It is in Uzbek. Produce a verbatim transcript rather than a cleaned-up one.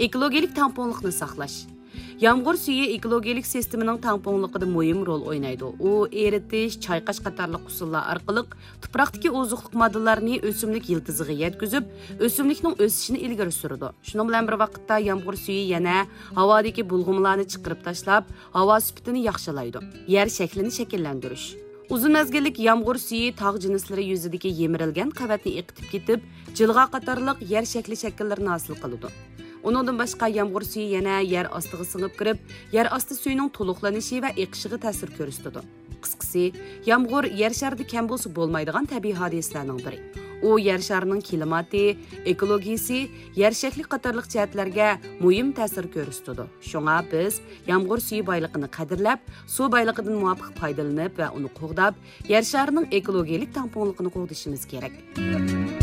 Ekologik tamponluqni saqlash. Yağmur suyu ekologik sistemining tamponluqida muhim rol o'ynaydi. U eritish, chayqash qatorliq usullar orqali tuproqdagi ozuqlik moddalarni o'simlik yiltiziga yetkazib, o'simlikning o'sishini ilgari suradi. Shuning bilan bir vaqtda yağmur suyu yana havodagi bulg'umlarni chiqarib tashlab, havo sifatini yaxshilaydi. Yer shaklini shakllantirish. Uzun mezgillik yağmur suyu tog' jinslari yuzidagi yemirilgan qavatni eqitib ketib, jilg'a qatorliq yer shakli shakllarini hosil qiladi. Onundan başqa yağmur suyu yana yer ostiga singib kirib, yer osti suyuning to'liqlanishi va eqishiga ta'sir ko'rsatadi. Qisqasi, yağmur yer sharida kam bo'lsa bo'lmaydigan tabiiy hodisalarning biri. U yer sharining klimati, ekologiyasi, yer shakli qatorliq jihatlarga muhim ta'sir ko'rsatadi. Shunga biz yağmur suyu boyligini qadrlab, suv boyligidan muvofiq foydalanib va uni qo'g'dab, yer sharining ekologik tamponligini qo'g'dishimiz kerak.